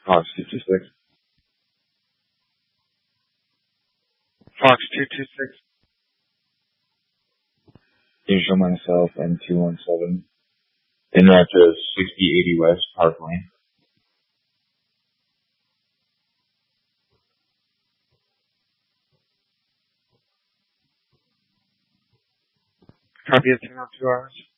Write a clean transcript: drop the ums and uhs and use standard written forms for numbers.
Fox 226. Fox 226. You show myself and 217. And that's a 6080 West Park Lane. Copy of 10 2 hours.